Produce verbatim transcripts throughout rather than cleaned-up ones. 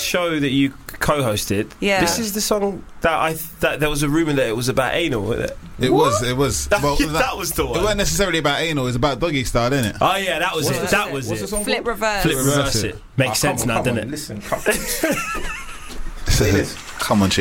show that you co-hosted, Yeah. this is the song that I th- that there was a rumour that it was about anal, wasn't it? It What? was, it was. That, well, that was the It one. wasn't necessarily about anal, it was about doggy style, innit? Oh yeah, that was What it. was That it? was What's the it. song Flip called? reverse. Flip reverse Reverse it. it. Makes Ah, sense come now, on, come doesn't on, it? Listen, come Say this. Come on, G.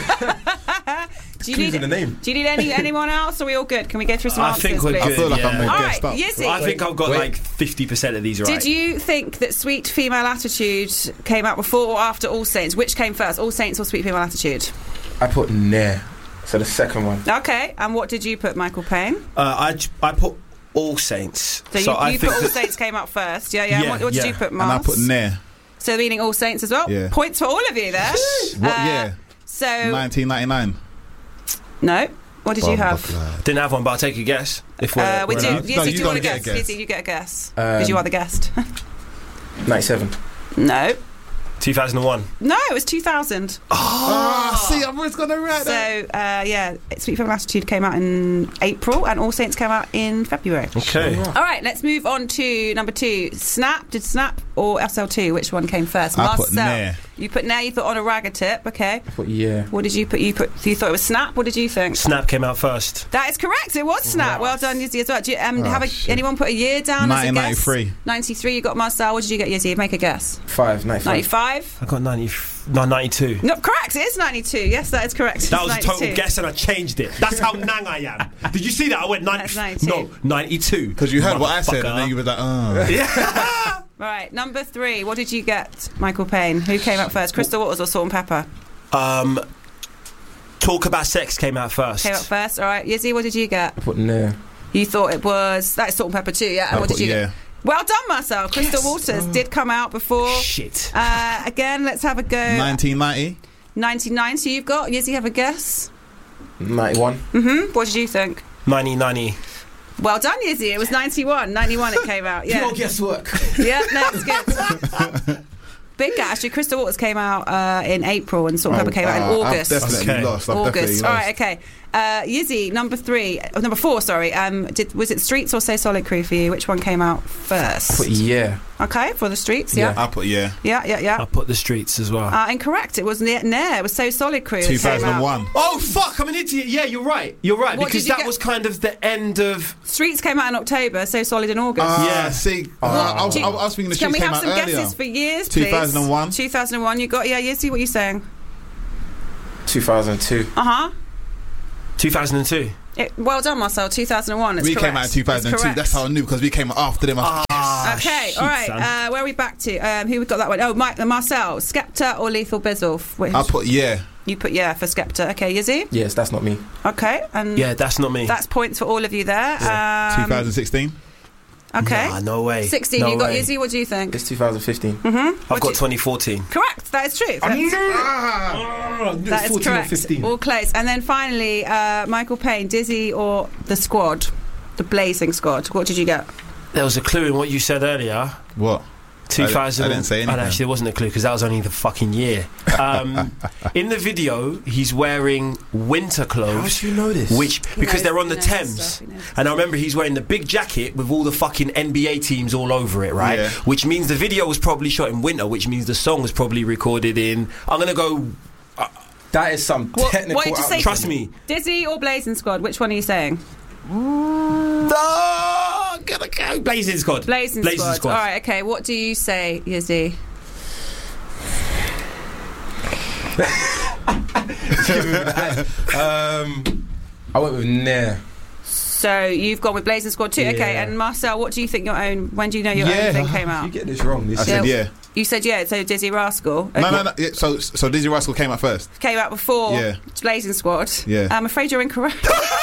Do you Clues need in the name. Do you need any anyone else? Or are we all good? Can we go through some I answers, think we're please? I good. feel like yeah. I'm a All guest right, up. Yizzy. I think I've got Wait. like fifty percent of these right. Did you think that Sweet Female Attitude came out before or after All Saints? Which came first, All Saints or Sweet Female Attitude? I put Nair. So the second one. Okay, and what did you put, Michael Payne? Uh, I, j- I put All Saints. So, So you, I you think put All that- Saints came out first, yeah, yeah. Yeah, what what did yeah. you put, And Mars? I put Nair. So meaning All Saints as well? Yeah. Points for all of you there. What Uh, year? So, nineteen ninety-nine. no. What did you have? Didn't have one, but I'll take a guess. If we're, Uh, we we're do. allowed. Yes, No, you you do want to don't guess. get a guess. Yes, you get a guess. Because Um, you are the guest. ninety-seven. No. two thousand one. No, it was two thousand. Ah, see, I've always got it right. So, uh, yeah, Sweet Female Attitude came out in April and All Saints came out in February. Okay. All right, let's move on to number two. Snap. Did Snap or S L two? Which one came first? I put Marcel. Nair. You put Nair, you thought on a ragger tip, okay. I put yeah. What did you put? You put. You thought it was Snap. What did you think? Snap came out first. That is correct. It was Snap. Well done, Yizzy, as well. Do you, um, Oh, have a, shit. anyone put a year down as a guess? nineteen ninety-three. ninety-three. You got Marcel. What did you get, Yizzy? Make a guess. Five. ninety-five. ninety-five. I got ninety, no, ninety-two. No, correct. It is ninety-two. Yes, that is correct. That It's was a total ninety-two. guess and I changed it. That's how nang I am. Did you see that? I went That's ninety. ninety-two. No, ninety-two. Because you heard what I said, Motherfucker. and then you were like, oh. Yeah. Right, number three. What did you get, Michael Payne? Who came out first? Crystal Waters or Salt and Pepper? Um, Talk About Sex came out first. Came out first. All right, Yizzy, what did you get? I put Nair. You thought it was that's Salt and Pepper too, yeah. And I what put did you yeah. get? Well done, Marcel. Crystal Waters did come out before. Shit. Uh, again, let's have a go. nineteen ninety. ninety-nine. So you've got Yizzy. Have a guess. ninety-one. Mm-hmm. What did you think? nineteen ninety. Well done, Yizzy. It was ninety-one. ninety-one. It came out. Yeah. Pure guesswork. Yeah. No, it's good. Big gap. Actually, Crystal Waters came out uh, in April, and Salt and Pepper came out in Oh, August. I've definitely Okay. lost. I've August. definitely All lost. right, okay. Uh, Yizzy, number three, oh, number four. Sorry. Um, did was it Streets or Say Solid Crew for you? Which one came out first? Put yeah. Okay, for the Streets. Yeah, I put yeah. yeah, yeah, yeah. I put The Streets as well. Uh, incorrect. It was Nair. Nair. It was So Solid Crew. that two came out. thousand one. Oh fuck! I'm an idiot. Yeah, you're right. You're right What because did you that get? was kind of the end of. Streets came out in October. So Solid in August. Ah, Yeah. see, Oh. uh, I, was, Do you- I was thinking the Can streets we came have out some earlier. guesses for years, please? two thousand one. two thousand one. You got yeah. Yizzy, what are you saying? two thousand two. Uh huh. two thousand two. It, well done, Marcel. two thousand one. It's We correct. came out in two thousand two. It's correct. That's how I knew because we came after them. Ah, Okay, shit, all right. son. Uh, where are we back to? Um, who we got that one? Oh, Mike, Marcel, Skepta or Lethal Bizzle? Which, I put yeah. you put yeah for Skepta. Okay, Yizzy. Yes, that's not me. Okay, and Yeah, that's not me. that's points for all of you there. Um, twenty sixteen. Okay, Nah, no way. sixteen. No you got way. Yizzy. What do you think? It's two thousand fifteen. Mm-hmm. I've got twenty fourteen. Correct. That is true. That's, that is correct. All close. And then finally, uh, Michael Payne, Dizzy or the Squad, the Blazing Squad. What did you get? There was a clue in what you said earlier. What? two thousand. I didn't say anything. And actually, there wasn't a clue because that was only the fucking year. Um, in the video, he's wearing winter clothes. you know this? Which He because knows- they're on he the knows Thames, stuff, he knows and I remember he's wearing the big jacket with all the fucking N B A teams all over it, right? Yeah. Which means the video was probably shot in winter, which means the song was probably recorded in. I'm gonna go. That is some What- technical. what did you say? outlook. Trust me. Dizzy or Blazing Squad? Which one are you saying? Oh, gotta go. Blazing Squad. Blazing, Squad. All right. Okay. What do you say, Yizzy? um, I went with Nair. So you've gone with Blazing Squad too. Okay. Yeah. And Marcel, what do you think your own? When do you know your Yeah. own thing came You out? get this wrong. This I said yeah. You said yeah. So Dizzy Rascal. No, Okay. no, no. Yeah, so, so Dizzy Rascal came out first. Came out before Yeah. Blazing Squad. Yeah. I'm afraid you're incorrect.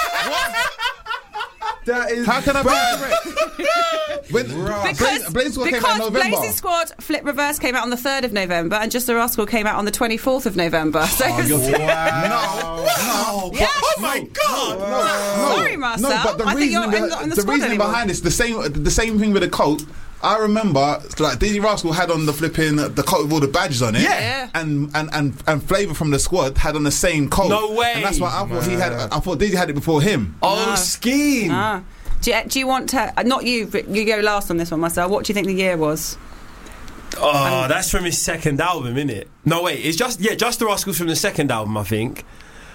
That is. How can I be correct? When Because, Blaze, Blaze Squad came out in because November. Blazing Squad Flip Reverse came out on the third of November and Just the Rascal came out on the twenty-fourth of November. So Oh, you're Wow. no, no. Yes. Oh my god! No, Sorry, Marcel. No, but the I think reason, you're be- not in the the squad reason anymore. behind this, the same, the same thing with the coat. I remember, like Dizzy Rascal had on the flipping the coat with all the badges on it, Yeah. Yeah. and and and and Flavor from the Squad had on the same coat. No way. And that's why I thought he had. I thought Dizzy had it before him. Oh, No. scheme. Ah. Do you, do you want to? Uh, not you. But you go last on this one, Marcel. What do you think the year was? Oh, that's from his second album, isn't it? No, wait, it's just yeah, Just the Rascals from the second album, I think.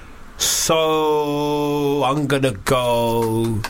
So I'm gonna go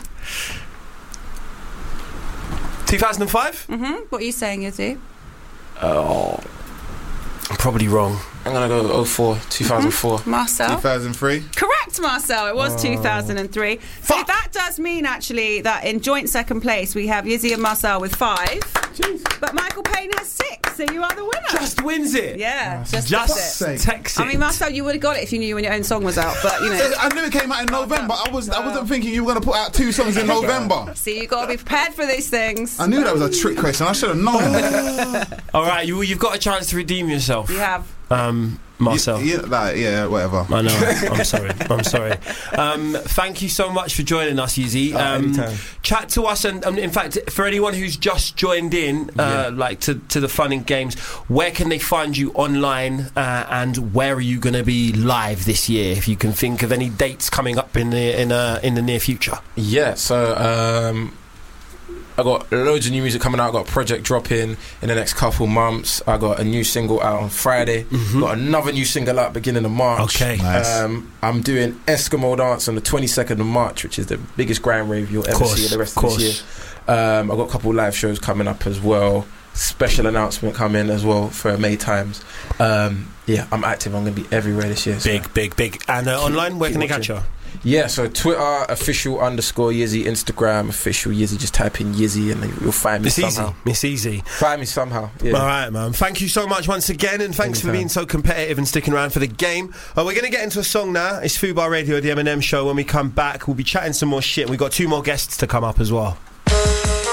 two thousand five. Mm-hmm. What are you saying, Izzy? Oh, I'm probably wrong. I'm gonna go oh four, two thousand four. Mm-hmm. Marcel? two thousand three. Correct, Marcel. It was oh. two thousand three. So Fuck. that does mean, actually, that in joint second place we have Yizzy and Marcel with five. Jeez. But Michael Payne has six, so you are the winner. Just wins it. Yeah, just, just it. text it. I mean, Marcel, you would have got it if you knew when your own song was out, but you know. I knew it came out in November. I was I wasn't thinking you were going to put out two songs in November. See, you got to be prepared for these things. I knew that was a trick question. I should have known. All right, you, you've got a chance to redeem yourself. You have. Um, Marcel. Yeah, like, yeah, whatever. I know. I'm sorry. I'm sorry. Um, thank you so much for joining us, Yizzy. Um, uh, chat to us, and um, in fact, for anyone who's just joined in, uh, yeah. like to, to the fun and games, where can they find you online, uh, and where are you going to be live this year? If you can think of any dates coming up in the in uh, in the near future. Yeah. So. Um I got loads of new music coming out. I got a project dropping in the next couple months. I got a new single out on Friday. Mm-hmm. Got another new single out beginning of March. Okay, nice. Um, I'm doing Eskimo Dance on the twenty-second of March, which is the biggest grand rave you'll ever course, see in the rest of, of this year. Um, I got a couple live shows coming up as well. Special announcement coming as well for May Times. Um, yeah, I'm active. I'm going to be everywhere this year. Big, so. big, big. And uh, online, where can they catch you? Yeah, so Twitter, official underscore Yizzy, Instagram, official Yizzy. Just type in Yizzy and you'll find me it's somehow. Easy. It's easy. Find me somehow. Yeah. All right, man. Thank you so much once again, and thanks Anytime. for being so competitive and sticking around for the game. Uh, we're going to get into a song now. It's Fubar Radio, the M and M Show. When we come back, we'll be chatting some more shit. We've got two more guests to come up as well.